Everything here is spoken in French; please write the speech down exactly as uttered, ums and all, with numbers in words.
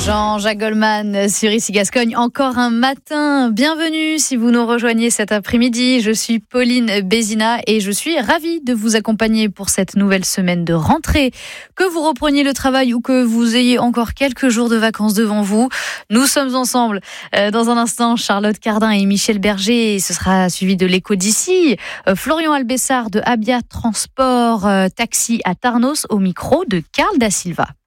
Jean-Jacques Goldman sur Ici Gascogne, encore un matin. Bienvenue si vous nous rejoignez cet après-midi. Je suis Pauline Bézina et je suis ravie de vous accompagner pour cette nouvelle semaine de rentrée. Que vous repreniez le travail ou que vous ayez encore quelques jours de vacances devant vous, nous sommes ensemble. Euh, dans un instant, Charlotte Cardin et Michel Berger. Ce sera suivi de l'écho d'ici. Euh, Florian Albessard de Abia Transport euh, Taxi à Tarnos au micro de Carl Da Silva.